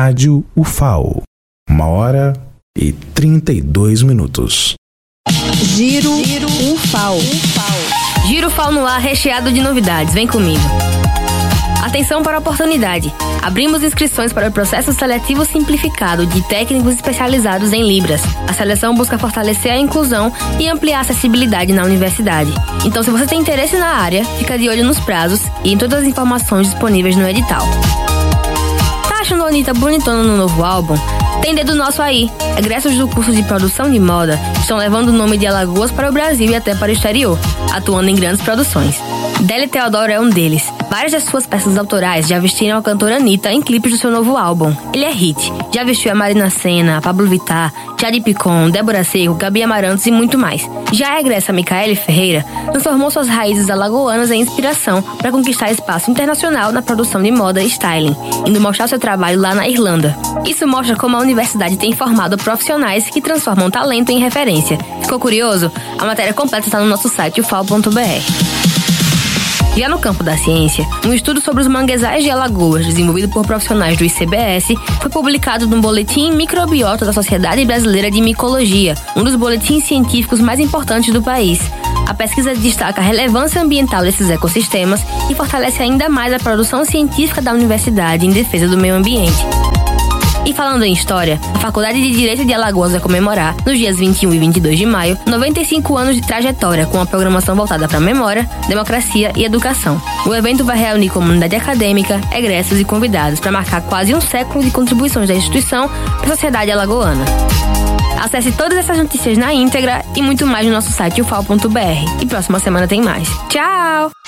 Rádio UFAO. 1h32. Giro UFAO. Giro UFAO no ar, recheado de novidades. Vem comigo. Atenção para a oportunidade. Abrimos inscrições para o processo seletivo simplificado de técnicos especializados em Libras. A seleção busca fortalecer a inclusão e ampliar a acessibilidade na universidade. Então, se você tem interesse na área, fica de olho nos prazos e em todas as informações disponíveis no edital. Tá achando a Anitta bonitona no novo álbum? Tem dedo nosso aí. Egressos do curso de produção de moda estão levando o nome de Alagoas para o Brasil e até para o exterior, atuando em grandes produções. Deli Teodoro é um deles. Várias das suas peças autorais já vestiram a cantora Anitta em clipes do seu novo álbum. Ele é hit. Já vestiu a Marina Sena, a Pablo Vittar, Jade Picon, Débora Seco, Gabi Amarantos e muito mais. Já a egressa Micaele Ferreira transformou suas raízes alagoanas em inspiração para conquistar espaço internacional na produção de moda e styling, indo mostrar seu trabalho lá na Irlanda. Isso mostra como a universidade tem formado profissionais que transformam talento em referência. Ficou curioso? A matéria completa está no nosso site ufao.br. Já no campo da ciência, um estudo sobre os manguezais de Alagoas, desenvolvido por profissionais do ICBS, foi publicado no boletim Microbiota da Sociedade Brasileira de Micologia, um dos boletins científicos mais importantes do país. A pesquisa destaca a relevância ambiental desses ecossistemas e fortalece ainda mais a produção científica da universidade em defesa do meio ambiente. E falando em história, a Faculdade de Direito de Alagoas vai comemorar, nos dias 21 e 22 de maio, 95 anos de trajetória com a programação voltada para memória, democracia e educação. O evento vai reunir comunidade acadêmica, egressos e convidados para marcar quase um século de contribuições da instituição para a sociedade alagoana. Acesse todas essas notícias na íntegra e muito mais no nosso site ufao.br. E próxima semana tem mais. Tchau!